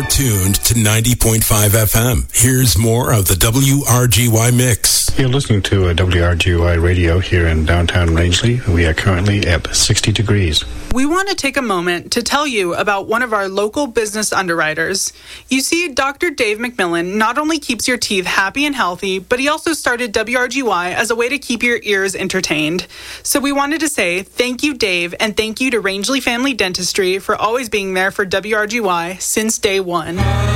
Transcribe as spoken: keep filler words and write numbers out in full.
You're tuned to ninety point five F M. Here's more of the W R G Y mix. You're listening to a W R G Y radio here in downtown Rangeley. We are currently at sixty degrees. We want to take a moment to tell you about one of our local business underwriters. You see, Doctor Dave McMillan not only keeps your teeth happy and healthy, but he also started W R G Y as a way to keep your ears entertained. So we wanted to say thank you, Dave, and thank you to Rangeley Family Dentistry for always being there for W R G Y since day one.